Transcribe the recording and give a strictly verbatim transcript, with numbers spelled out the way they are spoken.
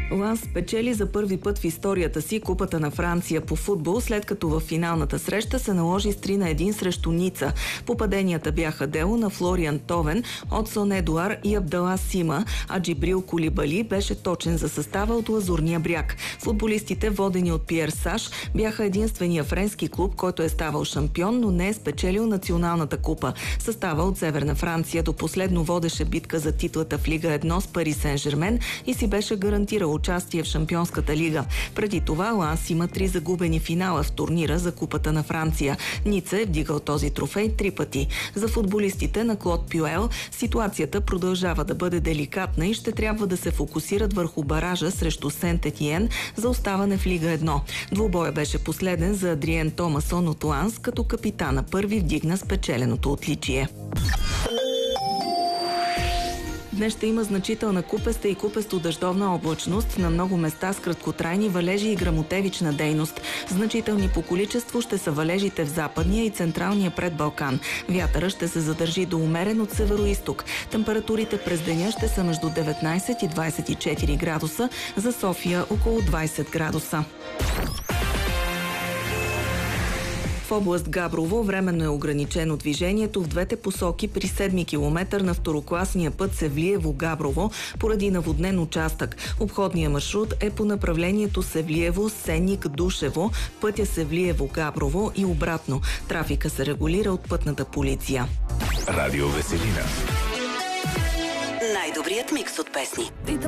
Ланс спечели за първи път в историята си Купата на Франция по футбол, след като в финалната среща се наложи с три на едно срещу Ница. Попаденията бяха дело на Флориан Товен, Отсон Едуар и Абдала Сима, а Джибрил Кулибали беше точен за състава от Лазурния бряг. Футболистите, водени от Пиер Саш, бяха единствения френски клуб, който е ставал шампион, но не е спечелил националната купа. Състава от Северна Франция до последно водеше битка за титлата в Лига едно с Пари Сен-Жермен и си беше гарантирал участие в Шампионската лига. Преди това Ланс има три загубени финала в турнира за Купата на Франция. Ница е вдигал този трофей три пъти. За футболистите на Клод Пюел ситуацията продължава да бъде деликатна и ще трябва да се фокусират върху баража срещу Сент-Етиен за оставане в Лига едно. Двубоя беше последен за Адриен Томасон от Ланс, като капитана първи вдигна спечеленото отличие. Днес ще има значителна купеста и купесто-дъждовна облачност, на много места с краткотрайни валежи и гръмотевична дейност. Значителни по количество ще са валежите в западния и централния предбалкан. Вятъра ще се задържи до умерен от североизток. Температурите през деня ще са между деветнайсет и двайсет и четири градуса, за София около двайсет градуса. В област Габрово временно е ограничено движението в двете посоки при седми километър на второкласния път Севлиево-Габрово поради наводнен участък. Обходният маршрут е по направлението Севлиево-Сеник-Душево, пътя Севлиево-Габрово и обратно. Трафика се регулира от пътната полиция. Радио Веселина. Най-добрият микс от песни.